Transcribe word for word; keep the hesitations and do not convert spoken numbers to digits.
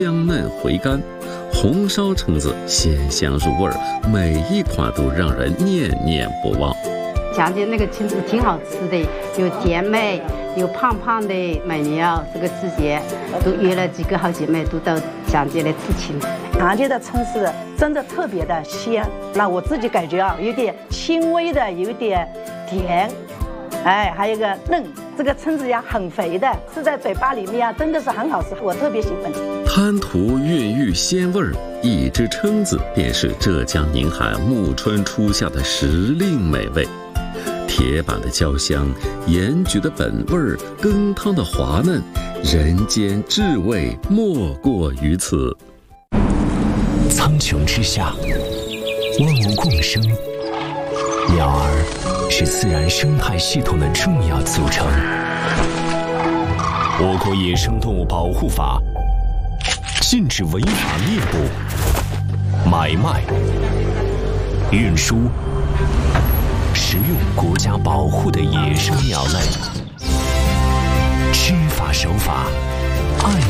香嫩回甘，红烧蛏子鲜香入味儿，每一款都让人念念不忘。 讲解那个蛏子挺好吃的，有甜美，有胖胖的美妞。这个季节都约了几个好姐妹，都到讲解来吃蛏子。 常见的蛏子真的特别的鲜，那我自己感觉啊，有点轻微的，有点甜，哎，还有个嫩。这个蛏子呀很肥的，吃在嘴巴里面啊，真的是很好吃，我特别喜欢。 滩涂孕育鲜味儿，一只蛏子便是浙江宁海暮春初夏的时令美味。铁板的焦香，盐焗的本味儿，羹汤的滑嫩，人间至味莫过于此。 苍穹之下，万物共生，鸟儿是自然生态系统的重要组成。我国野生动物保护法禁止违法猎捕、买卖、运输、食用国家保护的野生鸟类。知法守法，爱